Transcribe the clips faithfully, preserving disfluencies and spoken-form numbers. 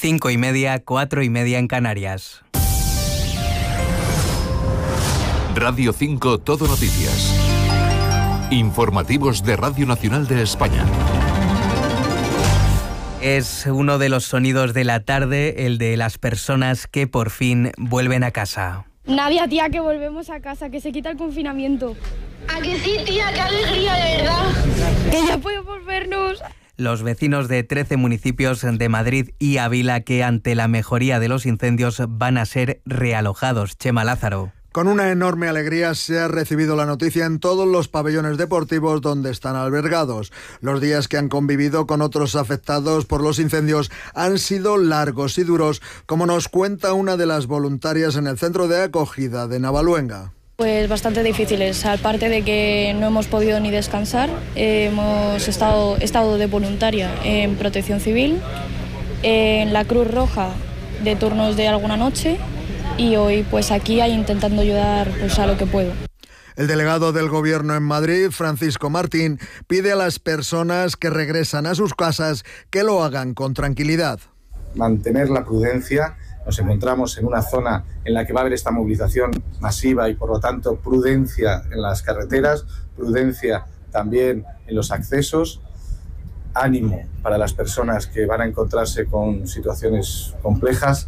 cinco y media, cuatro y media en Canarias. Radio cinco Todo Noticias. Informativos de Radio Nacional de España. Es uno de los sonidos de la tarde, el de las personas que por fin vuelven a casa. Nadia, tía, que volvemos a casa, que se quita el confinamiento. ¿A que sí, tía? ¡Qué alegría, de verdad! Que ya podemos vernos. Los vecinos de trece municipios de Madrid y Ávila que ante la mejoría de los incendios van a ser realojados. Chema Lázaro. Con una enorme alegría se ha recibido la noticia en todos los pabellones deportivos donde están albergados. Los días que han convivido con otros afectados por los incendios han sido largos y duros, como nos cuenta una de las voluntarias en el centro de acogida de Navaluenga. Pues bastante difíciles, aparte de que no hemos podido ni descansar, eh, hemos estado, estado de voluntaria en Protección Civil, en la Cruz Roja de turnos de alguna noche, y hoy pues aquí hay intentando ayudar pues a lo que puedo. El delegado del Gobierno en Madrid, Francisco Martín, pide a las personas que regresan a sus casas que lo hagan con tranquilidad. Mantener la prudencia. Nos encontramos en una zona en la que va a haber esta movilización masiva y por lo tanto prudencia en las carreteras, prudencia también en los accesos. Ánimo para las personas que van a encontrarse con situaciones complejas.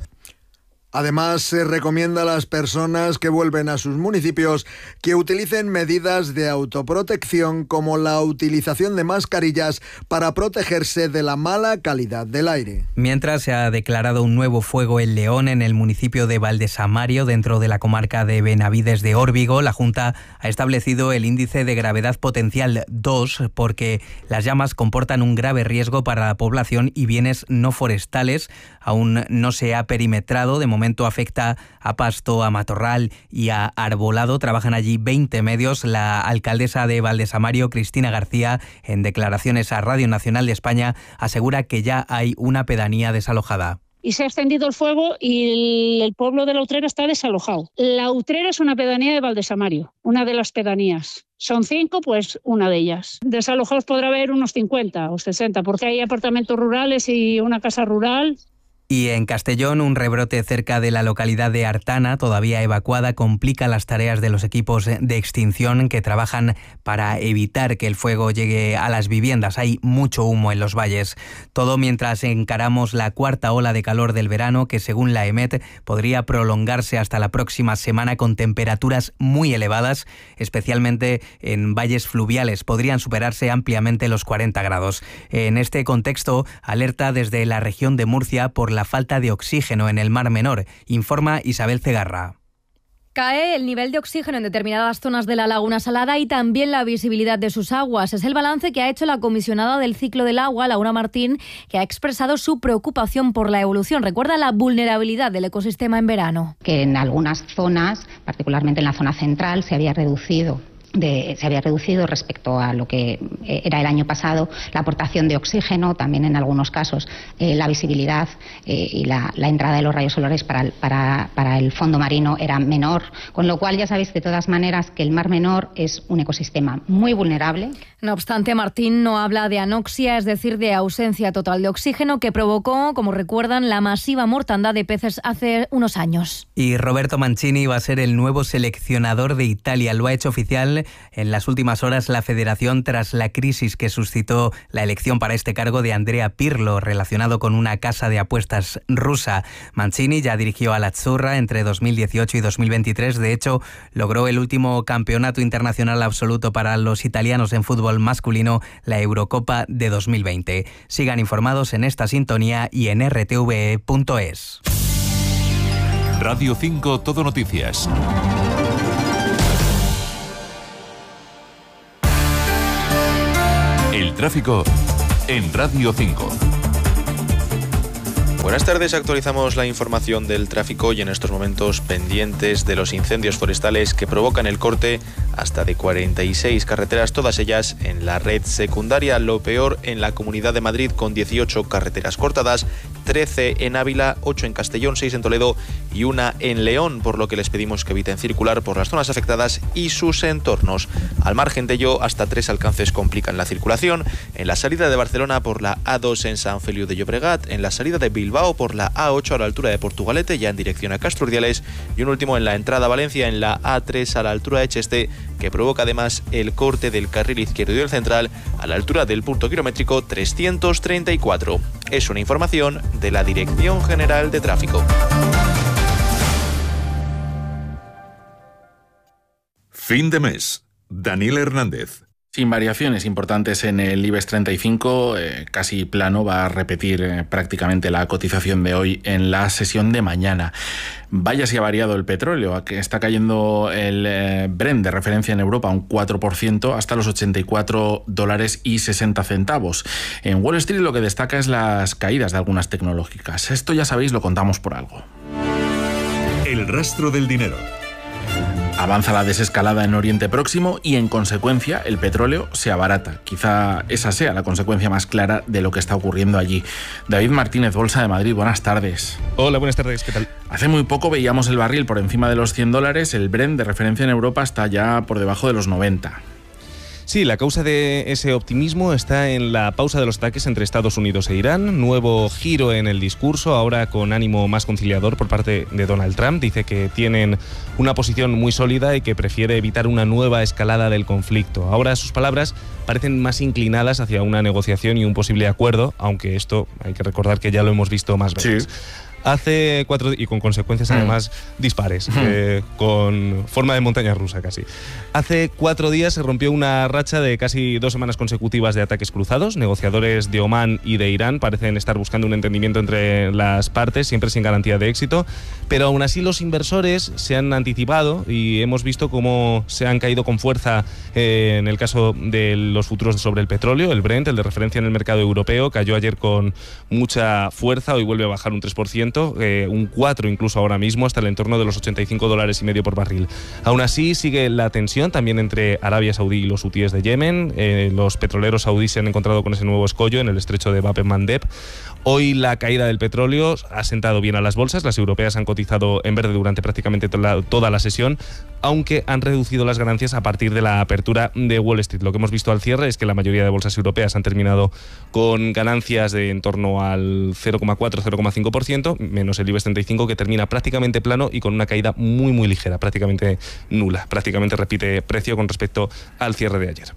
Además, se recomienda a las personas que vuelven a sus municipios que utilicen medidas de autoprotección como la utilización de mascarillas para protegerse de la mala calidad del aire. Mientras se ha declarado un nuevo fuego en León, en el municipio de Valdesamario, dentro de la comarca de Benavides de Órbigo, la Junta ha establecido el índice de gravedad potencial dos porque las llamas comportan un grave riesgo para la población y bienes no forestales. Aún no se ha perimetrado, de momento afecta a pasto, a matorral y a arbolado. Trabajan allí veinte medios. La alcaldesa de Valdesamario, Cristina García, en declaraciones a Radio Nacional de España, asegura que ya hay una pedanía desalojada. Y se ha extendido el fuego y el pueblo de La Utrera está desalojado. La Utrera es una pedanía de Valdesamario, una de las pedanías. Son cinco, pues una de ellas. Desalojados podrá haber unos cincuenta o sesenta, porque hay apartamentos rurales y una casa rural. Y en Castellón, un rebrote cerca de la localidad de Artana, todavía evacuada, complica las tareas de los equipos de extinción que trabajan para evitar que el fuego llegue a las viviendas. Hay mucho humo en los valles. Todo mientras encaramos la cuarta ola de calor del verano, que según la EMET podría prolongarse hasta la próxima semana con temperaturas muy elevadas, especialmente en valles fluviales. Podrían superarse ampliamente los cuarenta grados. En este contexto, alerta desde la región de Murcia por la falta de oxígeno en el Mar Menor, informa Isabel Cegarra. Cae el nivel de oxígeno en determinadas zonas de la Laguna Salada y también la visibilidad de sus aguas. Es el balance que ha hecho la comisionada del ciclo del agua, Laura Martín, que ha expresado su preocupación por la evolución. Recuerda la vulnerabilidad del ecosistema en verano. Que en algunas zonas, particularmente en la zona central, se había reducido. De, se había reducido respecto a lo que era el año pasado la aportación de oxígeno, también en algunos casos eh, la visibilidad eh, y la, la entrada de los rayos solares para el, para, para el fondo marino era menor, con lo cual ya sabéis de todas maneras que el Mar Menor es un ecosistema muy vulnerable. No obstante, Martín no habla de anoxia, es decir, de ausencia total de oxígeno, que provocó, como recuerdan, la masiva mortandad de peces hace unos años. Y Roberto Mancini va a ser el nuevo seleccionador de Italia. Lo ha hecho oficial en las últimas horas la Federación tras la crisis que suscitó la elección para este cargo de Andrea Pirlo, relacionado con una casa de apuestas rusa. Mancini ya dirigió a la Azzurra entre dos mil dieciocho y dos mil veintitrés. De hecho, logró el último campeonato internacional absoluto para los italianos en fútbol masculino, la Eurocopa de dos mil veinte. Sigan informados en esta sintonía y en r t v e punto es. Radio cinco Todo Noticias. El tráfico en Radio cinco. Buenas tardes, actualizamos la información del tráfico y en estos momentos pendientes de los incendios forestales que provocan el corte hasta de cuarenta y seis carreteras, todas ellas en la red secundaria. Lo peor en la Comunidad de Madrid, con dieciocho carreteras cortadas, trece en Ávila, ocho en Castellón, seis en Toledo y una en León, por lo que les pedimos que eviten circular por las zonas afectadas y sus entornos. Al margen de ello, hasta tres alcances complican la circulación: en la salida de Barcelona por la A dos en San Feliu de Llobregat, en la salida de Bilbao Bilbao por la A ocho a la altura de Portugalete, ya en dirección a Castro Urdiales, y un último en la entrada a Valencia en la A tres a la altura de Cheste, que provoca además el corte del carril izquierdo y el central a la altura del punto kilométrico trescientos treinta y cuatro. Es una información de la Dirección General de Tráfico. Fin de mes. Daniel Hernández. Sin variaciones importantes en el IBEX treinta y cinco, eh, casi plano, va a repetir eh, prácticamente la cotización de hoy en la sesión de mañana. Vaya si ha variado el petróleo, que está cayendo el eh, Brent de referencia en Europa un cuatro por ciento hasta los ochenta y cuatro dólares y sesenta centavos. En Wall Street lo que destaca es las caídas de algunas tecnológicas. Esto ya sabéis, lo contamos por algo. El rastro del dinero. Avanza la desescalada en Oriente Próximo y, en consecuencia, el petróleo se abarata. Quizá esa sea la consecuencia más clara de lo que está ocurriendo allí. David Martínez, Bolsa de Madrid, buenas tardes. Hola, buenas tardes, ¿qué tal? Hace muy poco veíamos el barril por encima de los cien dólares, el Brent de referencia en Europa está ya por debajo de los noventa. Sí, la causa de ese optimismo está en la pausa de los ataques entre Estados Unidos e Irán, nuevo giro en el discurso, ahora con ánimo más conciliador por parte de Donald Trump. Dice que tienen una posición muy sólida y que prefiere evitar una nueva escalada del conflicto. Ahora sus palabras parecen más inclinadas hacia una negociación y un posible acuerdo, aunque esto hay que recordar que ya lo hemos visto más veces. Sí. Hace cuatro y con consecuencias además mm. dispares, mm. eh, con forma de montaña rusa casi. Hace cuatro días se rompió una racha de casi dos semanas consecutivas de ataques cruzados. Negociadores de Omán y de Irán parecen estar buscando un entendimiento entre las partes, siempre sin garantía de éxito, pero aún así los inversores se han anticipado y hemos visto cómo se han caído con fuerza eh, en el caso de los futuros sobre el petróleo. El Brent, el de referencia en el mercado europeo, cayó ayer con mucha fuerza, hoy vuelve a bajar un tres por ciento. Eh, un cuatro incluso ahora mismo, hasta el entorno de los ochenta y cinco dólares y medio por barril. Aún así sigue la tensión también entre Arabia Saudí y los hutíes de Yemen. Eh, los petroleros saudíes se han encontrado con ese nuevo escollo en el estrecho de Bab el Mandeb. Hoy la caída del petróleo ha sentado bien a las bolsas. Las europeas han cotizado en verde durante prácticamente toda la sesión, aunque han reducido las ganancias a partir de la apertura de Wall Street. Lo que hemos visto al cierre es que la mayoría de bolsas europeas han terminado con ganancias de en torno al cero coma cuatro a cero coma cinco por ciento, menos el IBEX treinta y cinco, que termina prácticamente plano y con una caída muy muy ligera, prácticamente nula. Prácticamente repite precio con respecto al cierre de ayer.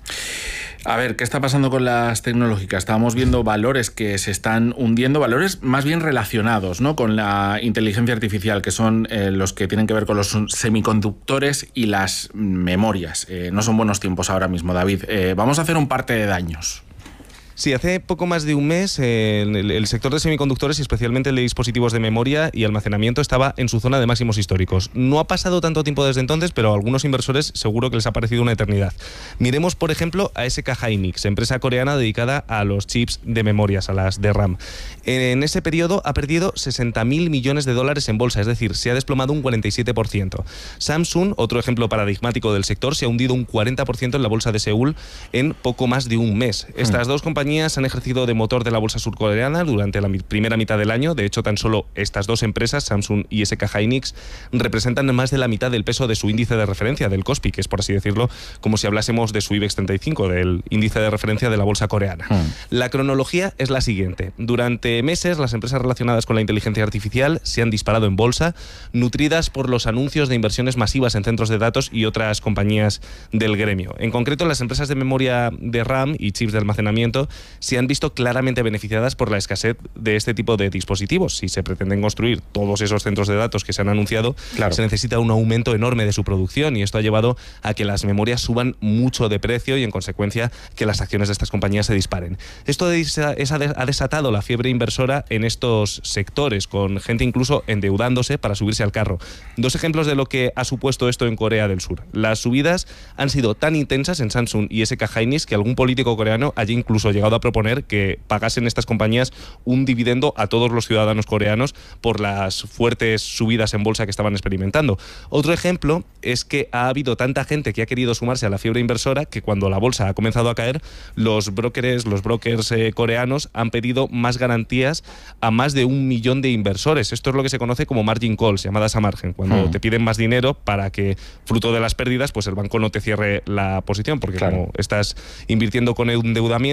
A ver, ¿qué está pasando con las tecnológicas? Estábamos viendo valores que se están hundiendo, valores más bien relacionados, ¿no?, con la inteligencia artificial, que son eh, los que tienen que ver con los semiconductores y las memorias. Eh, no son buenos tiempos ahora mismo, David. Eh, vamos a hacer un parte de daños. Sí, hace poco más de un mes eh, el, el sector de semiconductores y especialmente el de dispositivos de memoria y almacenamiento estaba en su zona de máximos históricos. No ha pasado tanto tiempo desde entonces, pero a algunos inversores seguro que les ha parecido una eternidad. Miremos, por ejemplo, a S K Hynix, empresa coreana dedicada a los chips de memorias, a las de RAM. En ese periodo ha perdido sesenta mil millones de dólares en bolsa, es decir, se ha desplomado un cuarenta y siete por ciento. Samsung, otro ejemplo paradigmático del sector, se ha hundido un cuarenta por ciento en la bolsa de Seúl en poco más de un mes. Estas dos compañías han ejercido de motor de la bolsa surcoreana durante la primera mitad del año. De hecho, tan solo estas dos empresas, Samsung y S K Hynix, representan más de la mitad del peso de su índice de referencia, del Kospi, que es, por así decirlo, como si hablásemos de su IBEX treinta y cinco, del índice de referencia de la bolsa coreana. Hmm. La cronología es la siguiente. Durante meses, las empresas relacionadas con la inteligencia artificial se han disparado en bolsa, nutridas por los anuncios de inversiones masivas en centros de datos y otras compañías del gremio. En concreto, las empresas de memoria de RAM y chips de almacenamiento se han visto claramente beneficiadas por la escasez de este tipo de dispositivos. Si se pretenden construir todos esos centros de datos que se han anunciado, claro, se necesita un aumento enorme de su producción, y esto ha llevado a que las memorias suban mucho de precio y, en consecuencia, que las acciones de estas compañías se disparen. Esto ha desatado la fiebre inversora en estos sectores, con gente incluso endeudándose para subirse al carro. Dos ejemplos de lo que ha supuesto esto en Corea del Sur. Las subidas han sido tan intensas en Samsung y S K Hynix que algún político coreano haya incluso llegado a proponer que pagasen estas compañías un dividendo a todos los ciudadanos coreanos por las fuertes subidas en bolsa que estaban experimentando. Otro ejemplo es que ha habido tanta gente que ha querido sumarse a la fiebre inversora que cuando la bolsa ha comenzado a caer, los brokers, los brokers eh, coreanos han pedido más garantías a más de un millón de inversores. Esto es lo que se conoce como margin calls, llamadas a margen, cuando hmm. te piden más dinero para que, fruto de las pérdidas, pues el banco no te cierre la posición, porque claro, como estás invirtiendo con endeudamiento, pues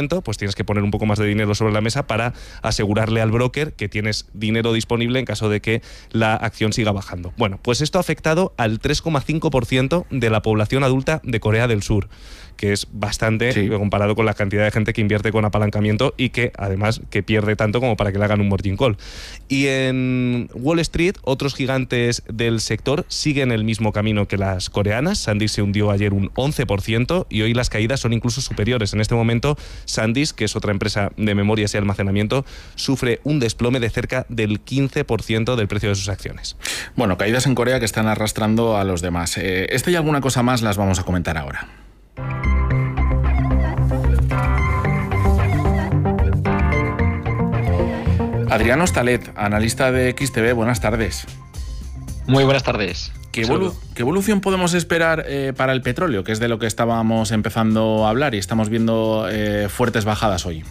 tienes que poner un poco más de dinero sobre la mesa para asegurarle al broker que tienes dinero disponible en caso de que la acción siga bajando. Bueno, pues esto ha afectado al tres coma cinco por ciento de la población adulta de Corea del Sur, que es bastante sí. comparado con la cantidad de gente que invierte con apalancamiento y que además que pierde tanto como para que le hagan un margin call. Y en Wall Street, otros gigantes del sector siguen el mismo camino que las coreanas. SanDisk se hundió ayer un once por ciento y hoy las caídas son incluso superiores. En este momento, SanDisk, que es otra empresa de memorias y almacenamiento, sufre un desplome de cerca del quince por ciento del precio de sus acciones. Bueno, caídas en Corea que están arrastrando a los demás. Eh, esta y alguna cosa más las vamos a comentar ahora. Adrián Hostalet, analista de X T V, buenas tardes. Muy buenas tardes. ¿Qué, evolu- ¿Qué evolución podemos esperar eh, para el petróleo, que es de lo que estábamos empezando a hablar y estamos viendo eh, fuertes bajadas hoy?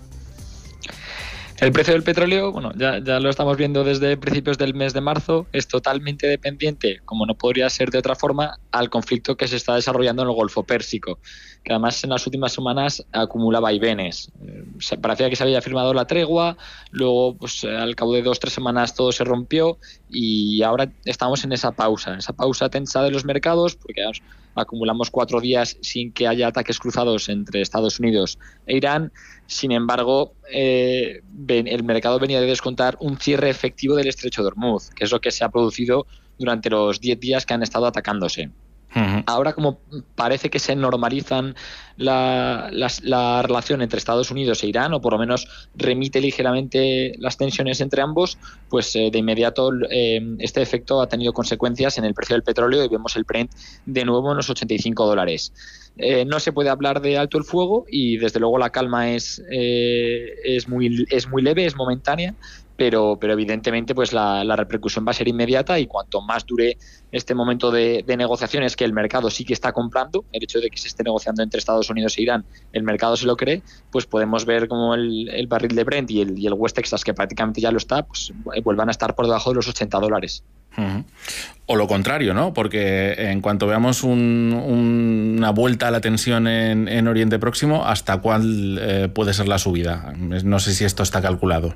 El precio del petróleo, bueno, ya, ya lo estamos viendo desde principios del mes de marzo, es totalmente dependiente, como no podría ser de otra forma, al conflicto que se está desarrollando en el Golfo Pérsico, que además en las últimas semanas acumula vaivenes. Eh, parecía que se había firmado la tregua, luego pues al cabo de dos o tres semanas todo se rompió y ahora estamos en esa pausa, esa pausa tensa de los mercados, porque vamos, acumulamos cuatro días sin que haya ataques cruzados entre Estados Unidos e Irán. Sin embargo, eh, el mercado venía de descontar un cierre efectivo del estrecho de Hormuz, que es lo que se ha producido durante los diez días que han estado atacándose. Uh-huh. Ahora, como parece que se normalizan la, la, la relación entre Estados Unidos e Irán, o por lo menos remite ligeramente las tensiones entre ambos, pues eh, de inmediato eh, este efecto ha tenido consecuencias en el precio del petróleo y vemos el Brent de nuevo en los ochenta y cinco dólares. Eh, no se puede hablar de alto el fuego y desde luego la calma es, eh, es, muy, es muy leve, es momentánea, pero, pero evidentemente pues la, la repercusión va a ser inmediata y cuanto más dure este momento de, de negociaciones, que el mercado sí que está comprando, el hecho de que se esté negociando entre Estados Unidos e Irán, el mercado se lo cree, pues podemos ver como el, el barril de Brent y el, y el West Texas, que prácticamente ya lo está, pues vuelvan a estar por debajo de los ochenta dólares. Uh-huh. O lo contrario, ¿no? Porque en cuanto veamos un, un, una vuelta a la tensión en, en Oriente Próximo, ¿hasta cuál eh, puede ser la subida? No sé si esto está calculado.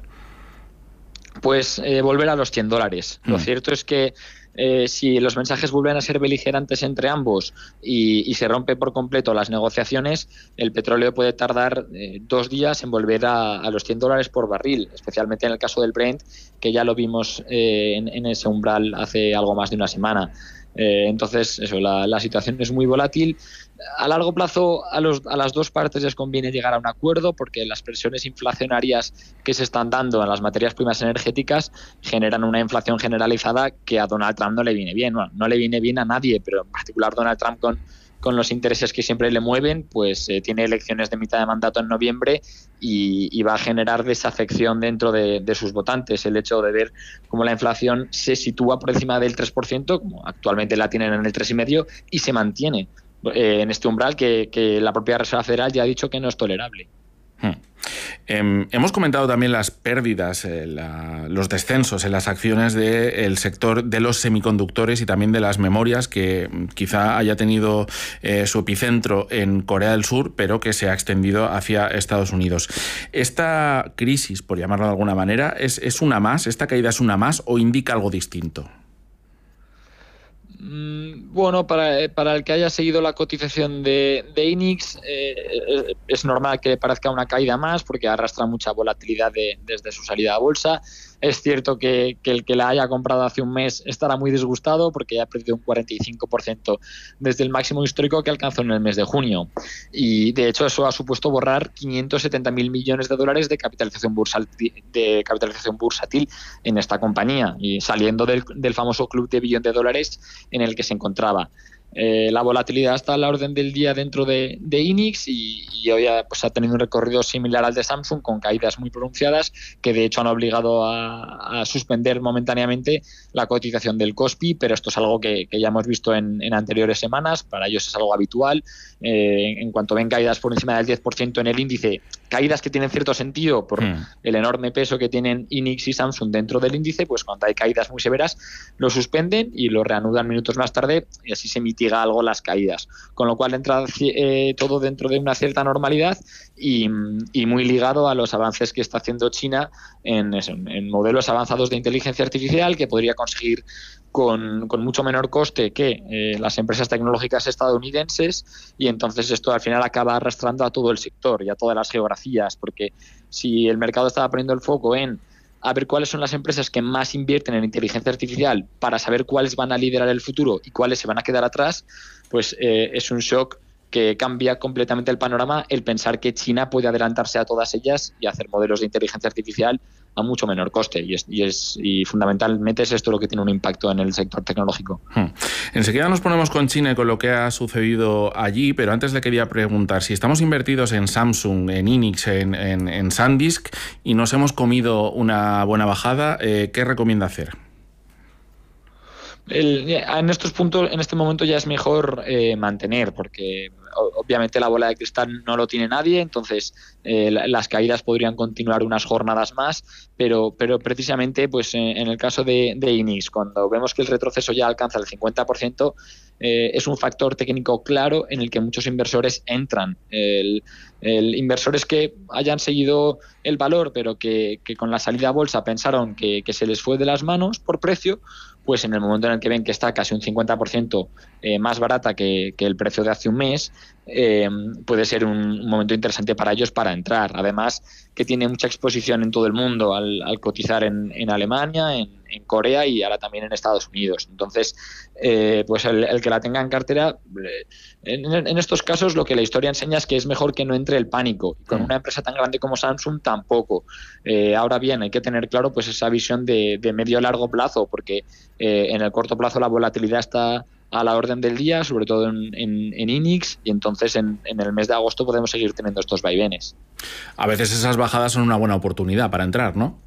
Pues eh, volver a los cien dólares. Mm. Lo cierto es que eh, si los mensajes vuelven a ser beligerantes entre ambos y, y se rompe por completo las negociaciones, el petróleo puede tardar eh, dos días en volver a, a los cien dólares por barril, especialmente en el caso del Brent, que ya lo vimos eh, en, en ese umbral hace algo más de una semana. Eh, entonces, eso, la, la situación es muy volátil. A largo plazo, a, los, a las dos partes les conviene llegar a un acuerdo porque las presiones inflacionarias que se están dando en las materias primas energéticas generan una inflación generalizada que a Donald Trump no le viene bien. Bueno, no le viene bien a nadie, pero en particular Donald Trump con, con los intereses que siempre le mueven, pues eh, tiene elecciones de mitad de mandato en noviembre y, y va a generar desafección dentro de, de sus votantes. El hecho de ver cómo la inflación se sitúa por encima del tres por ciento, como actualmente la tienen en el tres coma cinco por ciento, y se mantiene eh, en este umbral que, que la propia Reserva Federal ya ha dicho que no es tolerable. Hmm. Eh, hemos comentado también las pérdidas, eh, la, los descensos en las acciones del sector de los semiconductores y también de las memorias, que quizá haya tenido eh, su epicentro en Corea del Sur, pero que se ha extendido hacia Estados Unidos. ¿Esta crisis, por llamarlo de alguna manera, es, es una más? ¿Esta caída es una más o indica algo distinto? Bueno, para, para el que haya seguido la cotización de, de I N I X, eh, es normal que le parezca una caída más porque arrastra mucha volatilidad de, desde su salida a bolsa. Es cierto que, que el que la haya comprado hace un mes estará muy disgustado porque ya ha perdido un cuarenta y cinco por ciento desde el máximo histórico que alcanzó en el mes de junio. Y de hecho eso ha supuesto borrar quinientos setenta mil millones de dólares de capitalización bursátil, de capitalización bursátil en esta compañía y saliendo del, del famoso club de billón de dólares en el que se encontraba. Eh, la volatilidad está a la orden del día dentro de, de I N I X y, y hoy ha, pues, ha tenido un recorrido similar al de Samsung con caídas muy pronunciadas que de hecho han obligado a, a suspender momentáneamente la cotización del Kospi, pero esto es algo que, que ya hemos visto en, en anteriores semanas, para ellos es algo habitual. Eh, en cuanto ven caídas por encima del diez por ciento en el índice, caídas que tienen cierto sentido por hmm. el enorme peso que tienen I N I X y Samsung dentro del índice, pues cuando hay caídas muy severas lo suspenden y lo reanudan minutos más tarde y así se emite mitiga algo las caídas. Con lo cual entra eh, todo dentro de una cierta normalidad y, y muy ligado a los avances que está haciendo China en, en modelos avanzados de inteligencia artificial que podría conseguir Con, con mucho menor coste que eh, las empresas tecnológicas estadounidenses, y entonces esto al final acaba arrastrando a todo el sector y a todas las geografías, porque si el mercado estaba poniendo el foco en a ver cuáles son las empresas que más invierten en inteligencia artificial para saber cuáles van a liderar el futuro y cuáles se van a quedar atrás, pues eh, es un shock que cambia completamente el panorama el pensar que China puede adelantarse a todas ellas y hacer modelos de inteligencia artificial a mucho menor coste, y, es, y, es, y fundamentalmente es esto lo que tiene un impacto en el sector tecnológico. Hmm. Enseguida nos ponemos con China y con lo que ha sucedido allí, pero antes le quería preguntar, si estamos invertidos en Samsung, en Hynix, en, en, en SanDisk y nos hemos comido una buena bajada, eh, ¿qué recomienda hacer? El, en estos puntos, en este momento ya es mejor eh, mantener, porque obviamente la bola de cristal no lo tiene nadie, entonces eh, las caídas podrían continuar unas jornadas más, pero, pero precisamente pues en, en el caso de, de Hynix, cuando vemos que el retroceso ya alcanza el cincuenta por ciento, eh, es un factor técnico claro en el que muchos inversores entran. El, el inversores que hayan seguido el valor, pero que, que con la salida a bolsa pensaron que, que se les fue de las manos por precio, pues en el momento en el que ven que está casi un cincuenta por ciento eh, más barata que, que el precio de hace un mes, eh, puede ser un, un momento interesante para ellos para entrar. Además, que tiene mucha exposición en todo el mundo al, al cotizar en, en Alemania, en, en Corea y ahora también en Estados Unidos. Entonces, eh, pues el, el que la tenga en cartera, eh, en, en estos casos lo que la historia enseña es que es mejor que no entre el pánico. Y con una empresa tan grande como Samsung tampoco. Eh, ahora bien, hay que tener claro pues esa visión de, de medio a largo plazo, porque eh, en el corto plazo la volatilidad está a la orden del día, sobre todo en, en, en Hynix, y entonces en, en el mes de agosto podemos seguir teniendo estos vaivenes. A veces esas bajadas son una buena oportunidad para entrar, ¿no?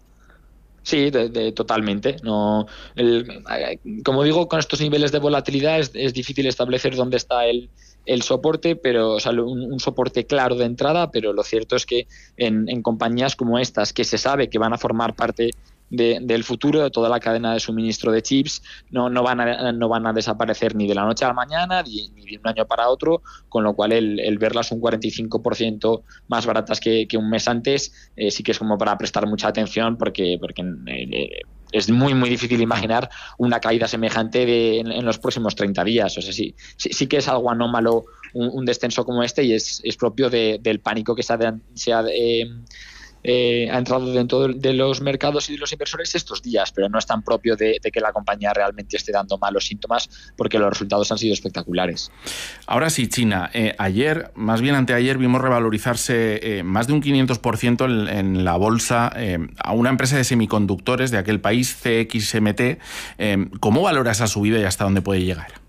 Sí, de, de, totalmente. No, el, como digo, con estos niveles de volatilidad es, es difícil establecer dónde está el, el soporte, pero o sea, un, un soporte claro de entrada, pero lo cierto es que en, en compañías como estas, que se sabe que van a formar parte De, del futuro de toda la cadena de suministro de chips, no, no, van a, no van a desaparecer ni de la noche a la mañana ni, ni de un año para otro, con lo cual el, el verlas un cuarenta y cinco por ciento más baratas que, que un mes antes eh, sí que es como para prestar mucha atención, porque, porque eh, es muy muy difícil imaginar una caída semejante de, en, en los próximos treinta días. O sea, sí, sí, sí que es algo anómalo un, un descenso como este, y es, es propio de, del pánico que se ha, se ha eh, Eh, ha entrado dentro de los mercados y de los inversores estos días, pero no es tan propio de, de que la compañía realmente esté dando malos síntomas, porque los resultados han sido espectaculares. Ahora sí, China. Eh, ayer, más bien anteayer, vimos revalorizarse eh, más de un quinientos por ciento en, en la bolsa eh, a una empresa de semiconductores de aquel país, C X M T. Eh, ¿Cómo valora esa subida y hasta dónde puede llegar?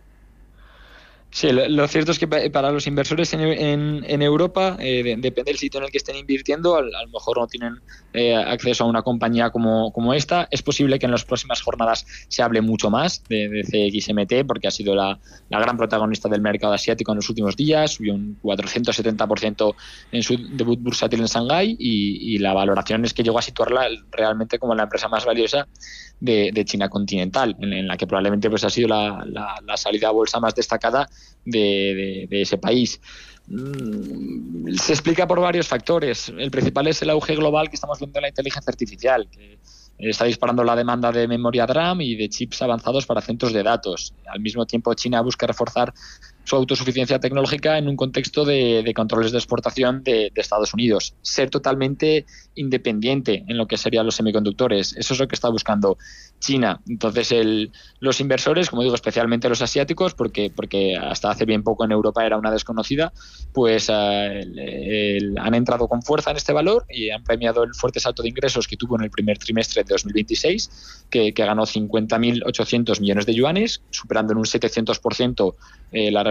Sí, lo, lo cierto es que para los inversores en, en, en Europa, eh, de, depende del sitio en el que estén invirtiendo, a, a lo mejor no tienen eh, acceso a una compañía como, como esta. Es posible que en las próximas jornadas se hable mucho más de, de C X M T, porque ha sido la, la gran protagonista del mercado asiático en los últimos días, subió un cuatrocientos setenta por ciento en su debut bursátil en Shanghái, y, y la valoración es que llegó a situarla realmente como la empresa más valiosa de, de China continental, en, en la que probablemente pues ha sido la, la, la salida a bolsa más destacada de, de, de ese país. Mm, se explica por varios factores. El principal es el auge global que estamos viendo en la inteligencia artificial, que está disparando la demanda de memoria D RAM y de chips avanzados para centros de datos. Al mismo tiempo, China busca reforzar su autosuficiencia tecnológica en un contexto de, de controles de exportación de, de Estados Unidos. Ser totalmente independiente en lo que serían los semiconductores. Eso es lo que está buscando China. Entonces, el, los inversores, como digo, especialmente los asiáticos, porque, porque hasta hace bien poco en Europa era una desconocida, pues eh, el, el, han entrado con fuerza en este valor y han premiado el fuerte salto de ingresos que tuvo en el primer trimestre de dos mil veintiséis, que, que ganó cincuenta mil ochocientos millones de yuanes, superando en un setecientos por ciento eh, la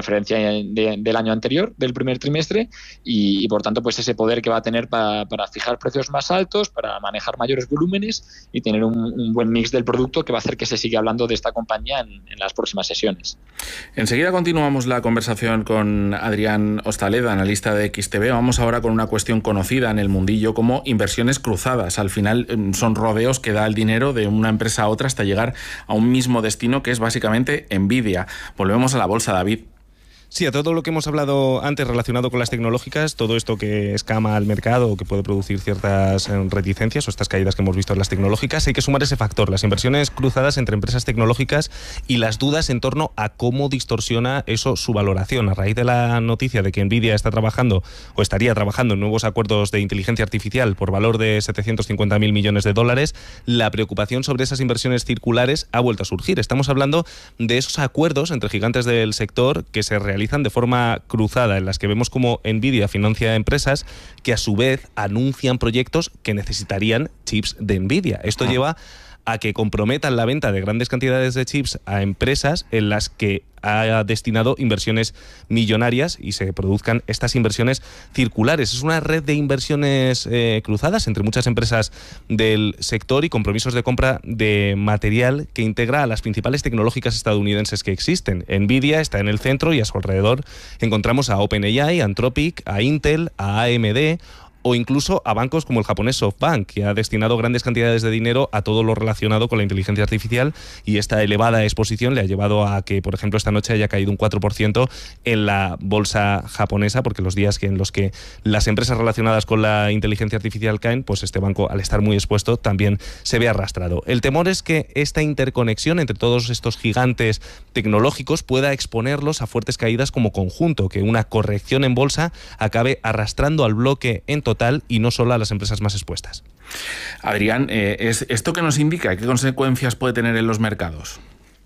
referencia de, del año anterior, del primer trimestre, y, y por tanto pues ese poder que va a tener para, para fijar precios más altos, para manejar mayores volúmenes y tener un, un buen mix del producto que va a hacer que se siga hablando de esta compañía en, en las próximas sesiones. Enseguida continuamos la conversación con Adrián Hostaleda, analista de X T V. Vamos ahora con una cuestión conocida en el mundillo como inversiones cruzadas. Al final son rodeos que da el dinero de una empresa a otra hasta llegar a un mismo destino, que es básicamente Nvidia. Volvemos a la bolsa, David. Sí, a todo lo que hemos hablado antes relacionado con las tecnológicas, todo esto que escama al mercado o que puede producir ciertas reticencias o estas caídas que hemos visto en las tecnológicas, hay que sumar ese factor, las inversiones cruzadas entre empresas tecnológicas y las dudas en torno a cómo distorsiona eso su valoración. A raíz de la noticia de que Nvidia está trabajando o estaría trabajando en nuevos acuerdos de inteligencia artificial por valor de setecientos cincuenta mil millones de dólares, la preocupación sobre esas inversiones circulares ha vuelto a surgir. Estamos hablando de esos acuerdos entre gigantes del sector que se realizan realizan de forma cruzada, en las que vemos como Nvidia financia empresas que a su vez anuncian proyectos que necesitarían chips de Nvidia. Esto ah. lleva a que comprometan la venta de grandes cantidades de chips a empresas en las que ha destinado inversiones millonarias y se produzcan estas inversiones circulares. Es una red de inversiones eh, cruzadas entre muchas empresas del sector y compromisos de compra de material que integra a las principales tecnológicas estadounidenses que existen. Nvidia está en el centro y a su alrededor encontramos a OpenAI, a Anthropic, a Intel, a A M D o incluso a bancos como el japonés SoftBank, que ha destinado grandes cantidades de dinero a todo lo relacionado con la inteligencia artificial, y esta elevada exposición le ha llevado a que, por ejemplo, esta noche haya caído un cuatro por ciento en la bolsa japonesa, porque los días que en los que las empresas relacionadas con la inteligencia artificial caen, pues este banco, al estar muy expuesto, también se ve arrastrado. El temor es que esta interconexión entre todos estos gigantes tecnológicos pueda exponerlos a fuertes caídas como conjunto, que una corrección en bolsa acabe arrastrando al bloque en total y no solo a las empresas más expuestas. Adrián, eh, ¿es ¿esto qué nos indica? ¿Qué consecuencias puede tener en los mercados?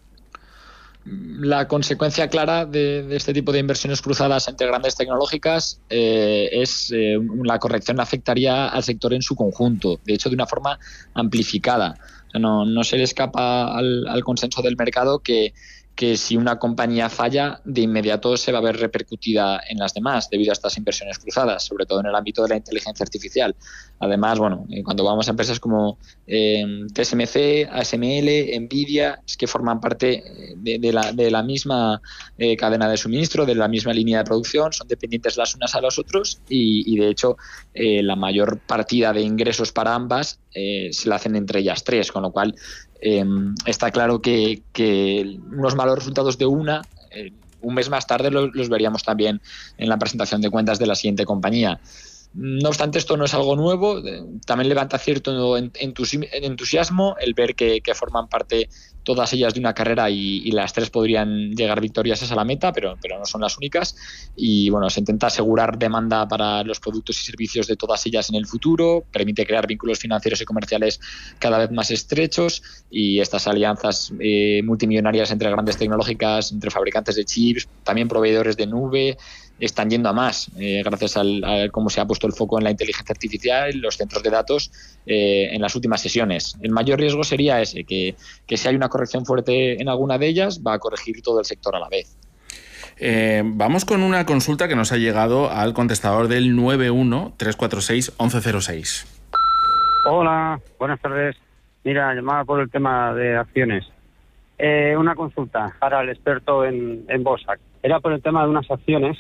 La consecuencia clara de, de este tipo de inversiones cruzadas entre grandes tecnológicas eh, es eh, la corrección afectaría al sector en su conjunto, de hecho de una forma amplificada. O sea, no, no se le escapa al, al consenso del mercado que que si una compañía falla, de inmediato se va a ver repercutida en las demás debido a estas inversiones cruzadas, sobre todo en el ámbito de la inteligencia artificial. Además, bueno, cuando vamos a empresas como eh, T S M C, A S M L, Nvidia, es que forman parte de, de, la, de la misma eh, cadena de suministro, de la misma línea de producción, son dependientes las unas a las otras y, y de hecho, eh, la mayor partida de ingresos para ambas eh, se la hacen entre ellas tres, con lo cual Eh, está claro que, que unos malos resultados de una, eh, un mes más tarde los, los veríamos también en la presentación de cuentas de la siguiente compañía. No obstante, esto no es algo nuevo, también levanta cierto entusiasmo el ver que, que forman parte todas ellas de una carrera y, y las tres podrían llegar victoriosas a la meta, pero, pero no son las únicas. Y bueno, se intenta asegurar demanda para los productos y servicios de todas ellas en el futuro, permite crear vínculos financieros y comerciales cada vez más estrechos y estas alianzas eh, multimillonarias entre grandes tecnológicas, entre fabricantes de chips, también proveedores de nube, están yendo a más, eh, gracias al, a cómo se ha puesto el foco en la inteligencia artificial, los centros de datos eh, en las últimas sesiones. El mayor riesgo sería ese, que, que si hay una corrección fuerte en alguna de ellas, va a corregir todo el sector a la vez. Eh, vamos con una consulta que nos ha llegado al contestador del nueve uno tres cuatro seis once cero seis. Hola, buenas tardes. Mira, llamaba por el tema de acciones. Eh, una consulta para el experto en, en bolsa. Era por el tema de unas acciones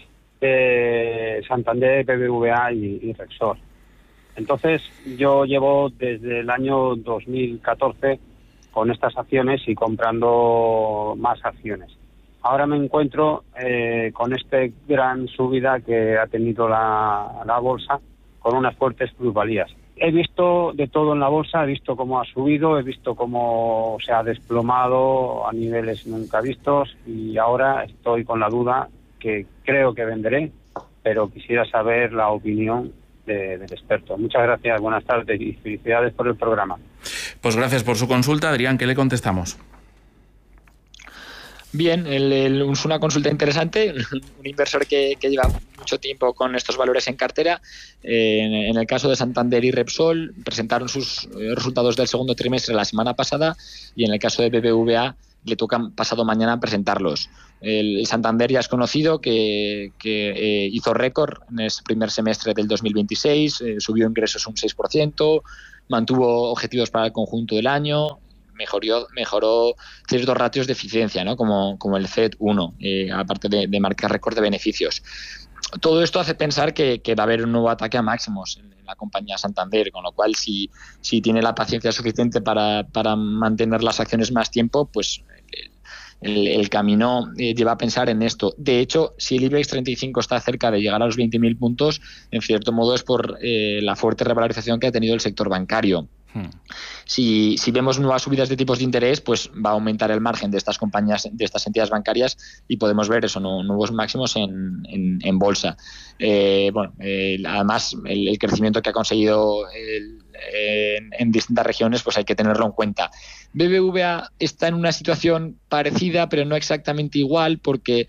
de Santander, B B V A y, y Repsol. Entonces, yo llevo desde el año dos mil catorce con estas acciones y comprando más acciones. Ahora me encuentro eh, con esta gran subida que ha tenido la, la bolsa con unas fuertes plusvalías. He visto de todo en la bolsa, he visto cómo ha subido, he visto cómo se ha desplomado a niveles nunca vistos y ahora estoy con la duda que creo que venderé, pero quisiera saber la opinión de, del experto. Muchas gracias, buenas tardes y felicidades por el programa. Pues gracias por su consulta, Adrián, ¿qué le contestamos? Bien, el, el, es una consulta interesante, un inversor que, que lleva mucho tiempo con estos valores en cartera. Eh, en, en el caso de Santander y Repsol, presentaron sus eh, resultados del segundo trimestre la semana pasada y en el caso de B B V A le toca pasado mañana presentarlos. El Santander ya es conocido que, que eh, hizo récord en ese primer semestre del dos mil veintiséis, eh, subió ingresos un seis por ciento, mantuvo objetivos para el conjunto del año, mejoró, mejoró ciertos ratios de eficiencia, ¿no? como, como el C E T uno, eh, aparte de, de marcar récord de beneficios. Todo esto hace pensar que, que va a haber un nuevo ataque a máximos en, en la compañía Santander, con lo cual si, si tiene la paciencia suficiente para, para mantener las acciones más tiempo, pues el, el camino eh, lleva a pensar en esto. De hecho, si el IBEX treinta y cinco está cerca de llegar a los veinte mil puntos, en cierto modo es por eh, la fuerte revalorización que ha tenido el sector bancario. Hmm. Si, si vemos nuevas subidas de tipos de interés, pues va a aumentar el margen de estas compañías, de estas entidades bancarias, y podemos ver eso, ¿no? Nuevos máximos en, en, en bolsa. Eh, bueno, eh, además el, el crecimiento que ha conseguido el, en, en distintas regiones, pues hay que tenerlo en cuenta. B B V A está en una situación parecida, pero no exactamente igual, porque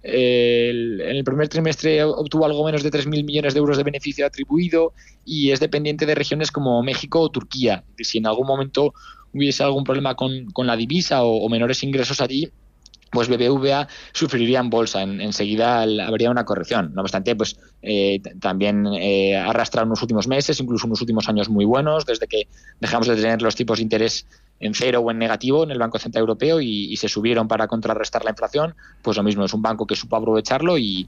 El, en el primer trimestre obtuvo algo menos de tres mil millones de euros de beneficio atribuido y es dependiente de regiones como México o Turquía. Si en algún momento hubiese algún problema con, con la divisa o, o menores ingresos allí, pues B B V A sufriría en bolsa. En, enseguida habría una corrección. No obstante, pues eh, también eh, arrastra unos últimos meses, incluso unos últimos años muy buenos, desde que dejamos de tener los tipos de interés en cero o en negativo en el Banco Central Europeo y, y se subieron para contrarrestar la inflación. Pues lo mismo, es un banco que supo aprovecharlo y,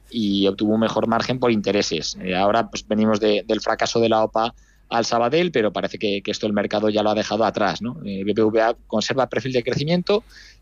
y obtuvo un mejor margen por intereses. Eh, ahora pues venimos de, del fracaso de la O P A al Sabadell, pero parece que, que esto el mercado ya lo ha dejado atrás, ¿no? Eh, B B V A conserva perfil de crecimiento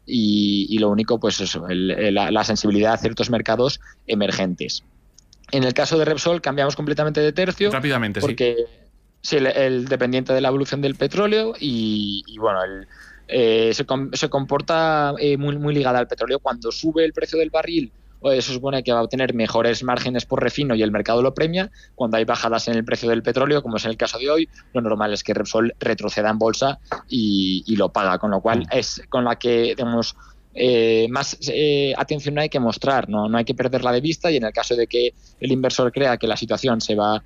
y, y lo único, pues eso, el, el, la, la sensibilidad a ciertos mercados emergentes. En el caso de Repsol cambiamos completamente de tercio. Rápidamente, porque, sí. Sí, el, el dependiente de la evolución del petróleo y, y bueno, el, eh, se, com, se comporta eh, muy, muy ligada al petróleo. Cuando sube el precio del barril, se supone que va a obtener mejores márgenes por refino y el mercado lo premia. Cuando hay bajadas en el precio del petróleo, como es en el caso de hoy, lo normal es que Repsol retroceda en bolsa y, y lo paga, con lo cual es con la que, digamos, eh, más eh, atención hay que mostrar, ¿no? No hay que perderla de vista, y en el caso de que el inversor crea que la situación se va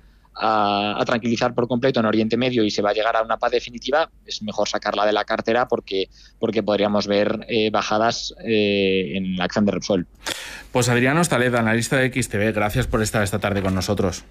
A, a tranquilizar por completo en Oriente Medio y se va a llegar a una paz definitiva, es mejor sacarla de la cartera porque, porque podríamos ver eh, bajadas eh, en la acción de Repsol. Pues Adrián Hostalez, analista de X T V, gracias por estar esta tarde con nosotros.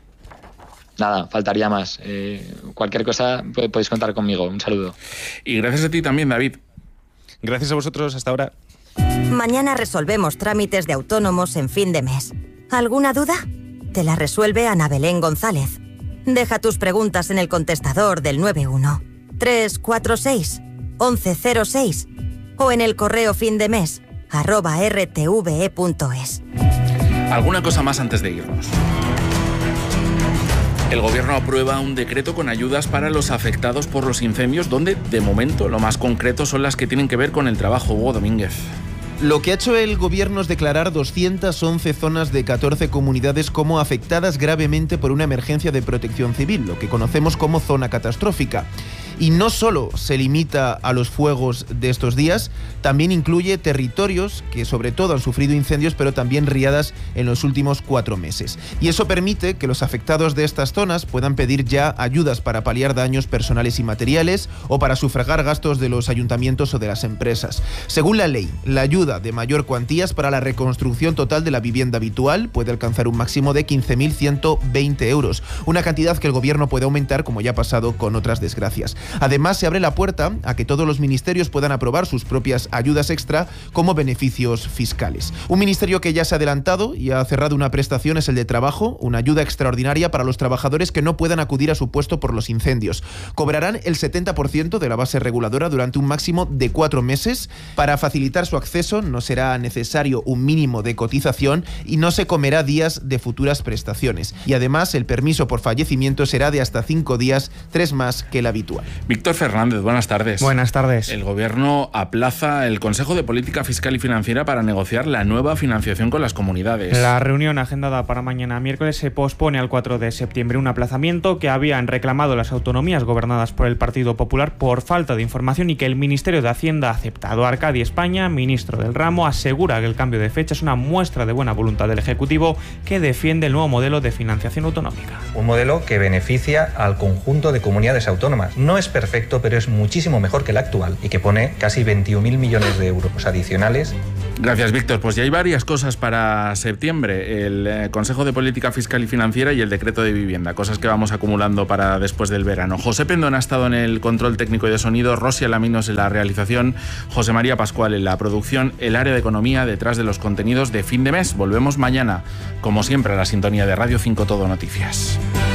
Nada, faltaría más. Eh, cualquier cosa podéis contar conmigo. Un saludo. Y gracias a ti también, David. Gracias a vosotros, hasta ahora. Mañana resolvemos trámites de autónomos en fin de mes. ¿Alguna duda? Te la resuelve Ana Belén González. Deja tus preguntas en el contestador del nueve uno tres cuatro seis once cero seis o en el correo findemes arroba rtve punto es. ¿Alguna cosa más antes de irnos? El Gobierno aprueba un decreto con ayudas para los afectados por los incendios, donde, de momento, lo más concreto son las que tienen que ver con el trabajo. Hugo Domínguez. Lo que ha hecho el Gobierno es declarar doscientas once zonas de catorce comunidades como afectadas gravemente por una emergencia de protección civil, lo que conocemos como zona catastrófica. Y no solo se limita a los fuegos de estos días, también incluye territorios que sobre todo han sufrido incendios, pero también riadas en los últimos cuatro meses. Y eso permite que los afectados de estas zonas puedan pedir ya ayudas para paliar daños personales y materiales o para sufragar gastos de los ayuntamientos o de las empresas. Según la ley, la ayuda de mayor cuantía es para la reconstrucción total de la vivienda habitual, puede alcanzar un máximo de quince mil ciento veinte euros, una cantidad que el Gobierno puede aumentar, como ya ha pasado con otras desgracias. Además, se abre la puerta a que todos los ministerios puedan aprobar sus propias ayudas extra como beneficios fiscales. Un ministerio que ya se ha adelantado y ha cerrado una prestación es el de trabajo, una ayuda extraordinaria para los trabajadores que no puedan acudir a su puesto por los incendios. Cobrarán el setenta por ciento de la base reguladora durante un máximo de cuatro meses. Para facilitar su acceso no será necesario un mínimo de cotización y no se comerá días de futuras prestaciones. Y además, el permiso por fallecimiento será de hasta cinco días, tres más que el habitual. Víctor Fernández, buenas tardes. Buenas tardes. El Gobierno aplaza el Consejo de Política Fiscal y Financiera para negociar la nueva financiación con las comunidades. La reunión agendada para mañana miércoles se pospone al cuatro de septiembre, un aplazamiento que habían reclamado las autonomías gobernadas por el Partido Popular por falta de información y que el Ministerio de Hacienda ha aceptado. Arcadi España, ministro del ramo, asegura que el cambio de fecha es una muestra de buena voluntad del Ejecutivo, que defiende el nuevo modelo de financiación autonómica. Un modelo que beneficia al conjunto de comunidades autónomas. No es es perfecto, pero es muchísimo mejor que el actual y que pone casi veintiún mil millones de euros adicionales. Gracias, Víctor. Pues ya hay varias cosas para septiembre. El eh, Consejo de Política Fiscal y Financiera y el Decreto de Vivienda, cosas que vamos acumulando para después del verano. José Pendón ha estado en el control técnico y de sonido, Rosy Alaminos en la realización, José María Pascual en la producción, el área de economía detrás de los contenidos de fin de mes. Volvemos mañana, como siempre, a la sintonía de Radio cinco Todo Noticias.